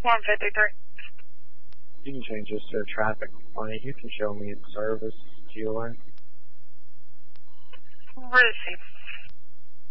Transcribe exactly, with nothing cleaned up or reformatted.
one fifty-three. You can change this to a traffic complaint. You can show me the service, G O A. Receive.